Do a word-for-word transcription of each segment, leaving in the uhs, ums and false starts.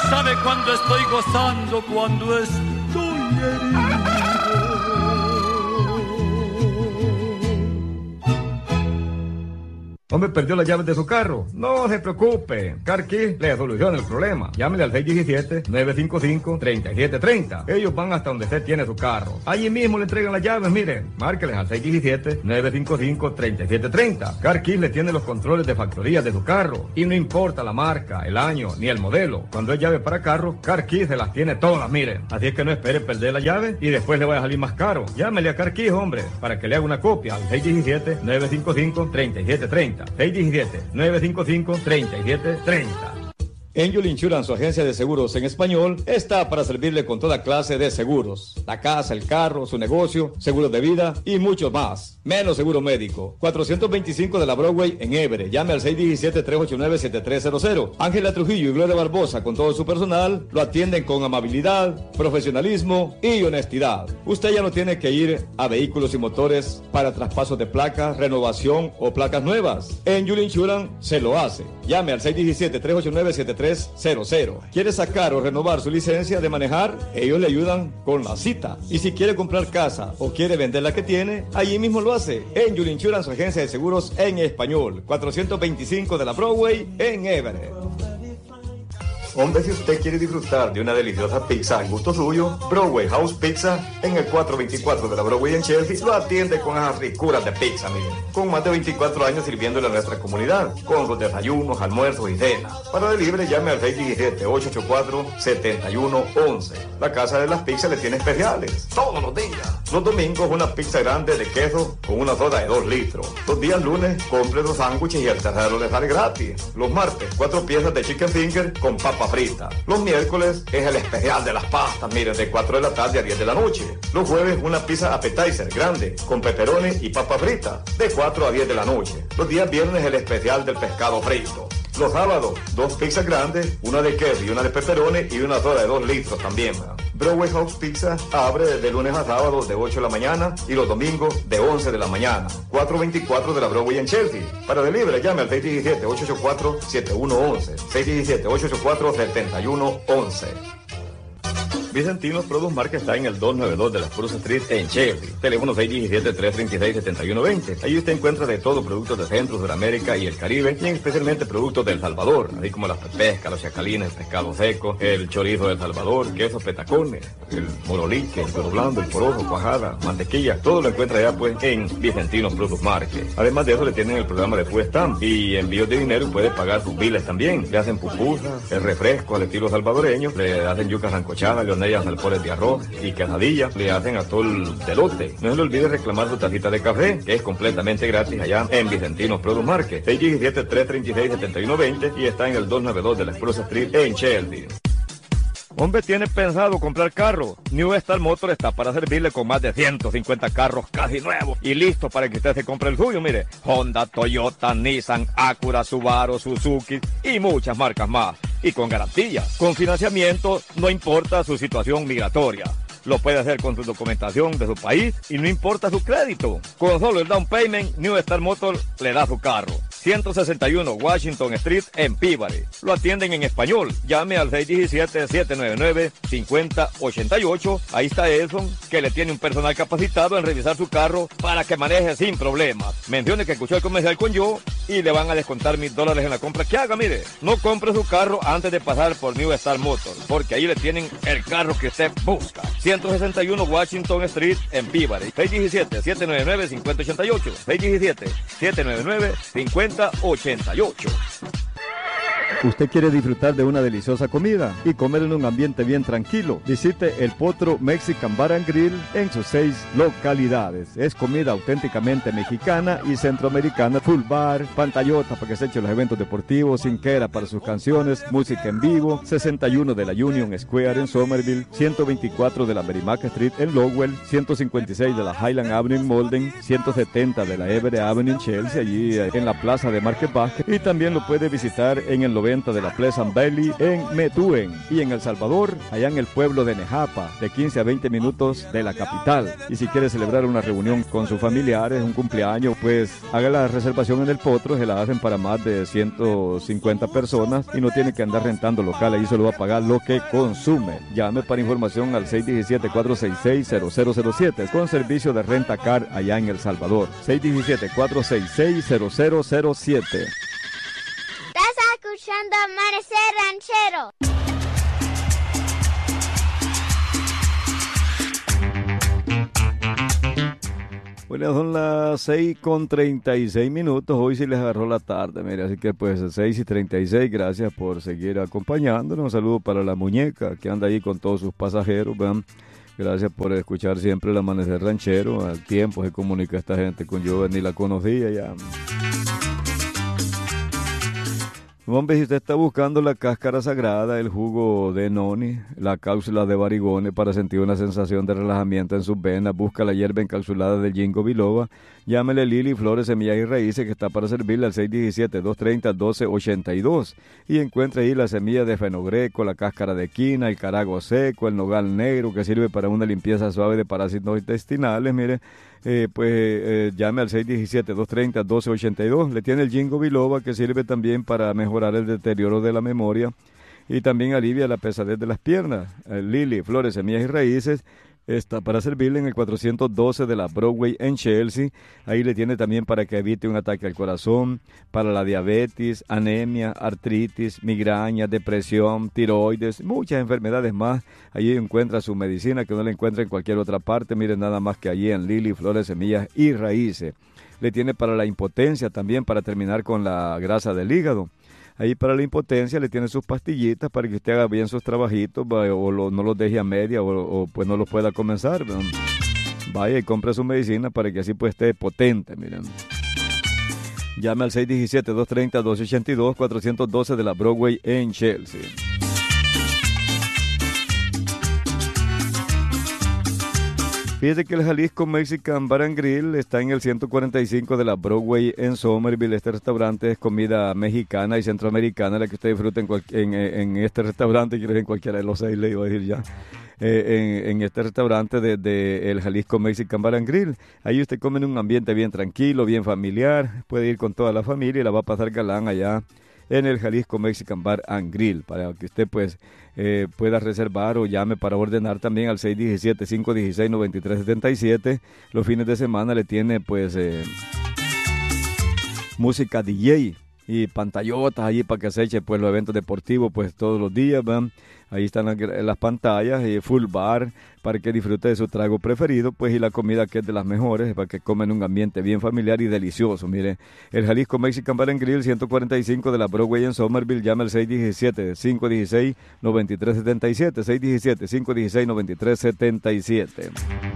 sabe cuando estoy gozando, cuando estoy herido. Hombre, perdió las llaves de su carro. No se preocupe. Car Keys le soluciona el problema. Llámele al seis uno siete, nueve cinco cinco, tres siete tres cero. Ellos van hasta donde usted tiene su carro. Allí mismo le entregan las llaves, miren. Márqueles al seis uno siete, nueve cinco cinco, tres siete tres cero. Car Keys le tiene los controles de factoría de su carro. Y no importa la marca, el año, ni el modelo. Cuando es llave para carro, Car Keys se las tiene todas, miren. Así es que no espere perder la llave y después le va a salir más caro. Llámele a Car Keys, hombre, para que le haga una copia al seis uno siete, nueve cinco cinco, tres siete tres cero. seis uno siete, nueve cinco cinco, tres siete tres cero. Angel Insurance, su agencia de seguros en español, está para servirle con toda clase de seguros. La casa, el carro, su negocio, seguros de vida y muchos más. Menos seguro médico. cuatrocientos veinticinco de la Broadway en Everett. Llame al seis uno siete, tres ocho nueve, siete tres cero cero. Ángela Trujillo y Gloria Barbosa, con todo su personal, lo atienden con amabilidad, profesionalismo y honestidad. Usted ya no tiene que ir a Vehículos y Motores para traspasos de placas, renovación o placas nuevas. Angel Insurance se lo hace. Llame al seis uno siete, tres ocho nueve, siete tres cero cero. ¿Quiere sacar o renovar su licencia de manejar? Ellos le ayudan con la cita. Y si quiere comprar casa o quiere vender la que tiene, allí mismo lo hace. Angel Insurance, agencia de seguros en español. cuatrocientos veinticinco de la Broadway en Everett. Hombre, si usted quiere disfrutar de una deliciosa pizza al gusto suyo, Broadway House Pizza en el cuatrocientos veinticuatro de la Broadway en Chelsea lo atiende con esas ricuras de pizza, miren. Con más de veinticuatro años sirviéndole a nuestra comunidad, con los desayunos, almuerzos y cenas. Para delivery llame al seis uno siete, ocho ocho cuatro, siete uno uno uno. La Casa de las Pizzas le tiene especiales todos los días. Los domingos una pizza grande de queso con una soda de dos litros. Los días lunes compre dos sándwiches y el tercero le sale gratis. Los martes cuatro piezas de chicken finger con papa frita. Los miércoles es el especial de las pastas, miren, de cuatro de la tarde a diez de la noche. Los jueves una pizza appetizer grande con pepperoni y papa frita de cuatro a diez de la noche. Los días viernes el especial del pescado frito. Los sábados, dos pizzas grandes, una de queso y una de pepperoni y una soda de dos litros también. Broadway House Pizza abre de lunes a sábado de ocho de la mañana y los domingos de once de la mañana. cuatrocientos veinticuatro de la Broadway en Chelsea. Para delivery llame al seis uno siete, ocho ocho cuatro, siete uno uno uno. seis uno siete, ocho ocho cuatro, siete uno uno uno. Vicentinos Produce Market está en el doscientos noventa y dos de la Spruce Street en Chelsea. Teléfono seis uno siete, tres tres seis, siete uno dos cero. Allí usted encuentra de todo, productos de Centro, Sudamérica y el Caribe, y especialmente productos del Salvador, así como las pescas, los chacalines, el pescado seco, el chorizo del Salvador, quesos petacones, el morolique, el toro blando, el porojo, cuajada, mantequilla. Todo lo encuentra allá pues en Vicentinos Produce Market. Además de eso le tienen el programa de Food Stamp y envíos de dinero y puede pagar sus biles también. Le hacen pupusas, el refresco al estilo salvadoreño, le hacen yucas sancochadas, leonellas, alfores de arroz y quesadillas, le hacen atol de elote. No se le olvide reclamar su tacita de café, que es completamente gratis allá en Vicentinos Produce Market. seis uno siete, tres tres seis, siete uno dos cero y está en el doscientos noventa y dos de la Spruce Street en Chelsea. Hombre, ¿tiene pensado comprar carro? New Star Motor está para servirle con más de ciento cincuenta carros casi nuevos y listos para que usted se compre el suyo. Mire, Honda, Toyota, Nissan, Acura, Subaru, Suzuki y muchas marcas más. Y con garantía, con financiamiento, no importa su situación migratoria. Lo puede hacer con su documentación de su país y no importa su crédito. Con solo el down payment, New Star Motor le da su carro. ciento sesenta y uno Washington Street en Peabody. Lo atienden en español. Llame al seis uno siete, siete nueve nueve, cinco cero ocho ocho. Ahí está Edson, que le tiene un personal capacitado en revisar su carro para que maneje sin problemas. Mencione que escuchó el comercial con yo y le van a descontar mil dólares en la compra que haga. Mire, no compre su carro antes de pasar por New Star Motor, porque ahí le tienen el carro que usted busca. ciento sesenta y uno Washington Street en Peabody. seis uno siete, siete nueve nueve, cinco cero ocho ocho. seis uno siete, siete nueve nueve, cinco cero ochenta y ocho. ¿Usted quiere disfrutar de una deliciosa comida y comer en un ambiente bien tranquilo? Visite El Potro Mexican Bar and Grill en sus seis localidades. Es comida auténticamente mexicana y centroamericana. Full bar, pantallota para que se eche los eventos deportivos, cinquera para sus canciones, música en vivo. sesenta y uno de la Union Square en Somerville, ciento veinticuatro de la Merrimack Street en Lowell, ciento cincuenta y seis de la Highland Avenue en Malden, ciento setenta de la Everett Avenue en Chelsea, allí en la plaza de Market Basket. Y también lo puede visitar en el noventa noventa de la Pleasant Valley en Methuen. Y en El Salvador, allá en el pueblo de Nejapa, de quince a veinte minutos de la capital. Y si quiere celebrar una reunión con sus familiares, un cumpleaños, pues haga la reservación en el Potro, se la hacen para más de ciento cincuenta personas y no tiene que andar rentando local, ahí solo va a pagar lo que consume. Llame para información al seis uno siete, cuatro seis seis, cero cero cero siete con servicio de renta car allá en El Salvador. seis uno siete, cuatro seis seis, cero cero cero siete. Estás escuchando Amanecer Ranchero. Bueno, son las seis con treinta y seis minutos, hoy sí les agarró la tarde, mire, así que pues seis y treinta y seis, gracias por seguir acompañándonos, un saludo para la muñeca que anda ahí con todos sus pasajeros, ¿verdad? Gracias por escuchar siempre el Amanecer Ranchero, al tiempo se comunica esta gente con yo, ni la conocía ya. Hombre, si usted está buscando la cáscara sagrada, el jugo de noni, la cápsula de barigone para sentir una sensación de relajamiento en sus venas, busca la hierba encapsulada del ginkgo biloba, llámele Lili Flores, Semillas y Raíces, que está para servirle al seis uno siete, dos tres cero, uno dos ocho dos, y encuentre ahí la semilla de fenogreco, la cáscara de quina, el carago seco, el nogal negro, que sirve para una limpieza suave de parásitos intestinales, mire. Eh, pues eh, llame al seis uno siete, dos tres cero, uno dos ocho dos. Le tiene el ginkgo biloba, que sirve también para mejorar el deterioro de la memoria y también alivia la pesadez de las piernas. Eh, Lili, Flores, Semillas y Raíces está para servirle en el cuatrocientos doce de la Broadway en Chelsea. Ahí le tiene también para que evite un ataque al corazón, para la diabetes, anemia, artritis, migraña, depresión, tiroides, muchas enfermedades más. Allí encuentra su medicina que no la encuentra en cualquier otra parte. Miren, nada más que allí en Lili, Flores, Semillas y Raíces. Le tiene para la impotencia también, para terminar con la grasa del hígado. Ahí para la impotencia le tiene sus pastillitas para que usted haga bien sus trabajitos, vaya, o lo, no los deje a media o, o pues no los pueda comenzar. Vaya y compre su medicina para que así pues esté potente, miren. Llame al seis uno siete, dos tres cero, dos ocho dos, cuatrocientos doce de la Broadway en Chelsea. Fíjese que el Jalisco Mexican Bar and Grill está en el ciento cuarenta y cinco de la Broadway en Somerville. Este restaurante es comida mexicana y centroamericana, la que usted disfruta en, en, en este restaurante, quiero decir en cualquiera de los seis, le iba a decir ya. Eh, en, en este restaurante de, de el Jalisco Mexican Bar and Grill. Ahí usted come en un ambiente bien tranquilo, bien familiar, puede ir con toda la familia y la va a pasar galán allá en el Jalisco Mexican Bar and Grill, para que usted pues eh, pueda reservar o llame para ordenar también al seis uno siete, cinco uno seis, nueve tres siete siete. Los fines de semana le tiene pues eh, música D J y pantallotas allí para que se eche pues los eventos deportivos pues todos los días, ¿verdad? Ahí están las, las pantallas y full bar para que disfrute de su trago preferido, pues, y la comida que es de las mejores, para que comen en un ambiente bien familiar y delicioso. Mire, el Jalisco Mexican Bar and Grill, ciento cuarenta y cinco de la Broadway en Somerville. Llama al seis uno siete, cinco uno seis, nueve tres siete siete, seis uno siete, cinco uno seis, nueve tres siete siete.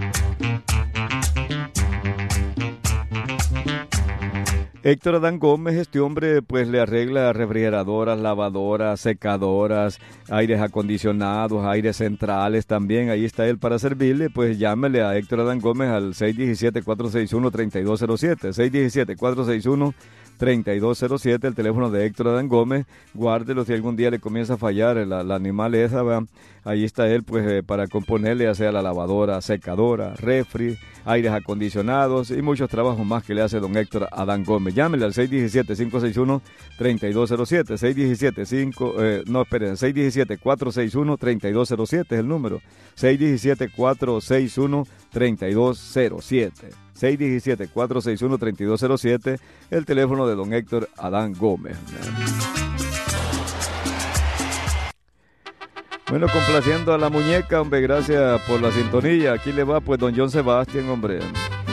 Héctor Adán Gómez, este hombre pues le arregla refrigeradoras, lavadoras, secadoras, aires acondicionados, aires centrales también. Ahí está él para servirle. Pues llámele a Héctor Adán Gómez al seis uno siete, cuatro seis uno, tres dos cero siete, seis uno siete, cuatro seis uno, tres dos cero siete, el teléfono de Héctor Adán Gómez. Guárdelo si algún día le comienza a fallar la, la animal esa, ¿verdad? Ahí está él pues eh, para componerle ya sea la lavadora, secadora, refri, aires acondicionados y muchos trabajos más que le hace don Héctor Adán Gómez. Llámele al seis uno siete, cinco seis uno, tres dos cero siete, seis uno siete, cinco, eh, no esperen, seis uno siete, cuatro seis uno, tres dos cero siete es el número, seis uno siete, cuatro seis uno, tres dos cero siete, seis uno siete, cuatro seis uno, tres dos cero siete, el teléfono de don Héctor Adán Gómez. Bueno, complaciendo a la muñeca, hombre, gracias por la sintonía. Aquí le va pues don John Sebastián, hombre.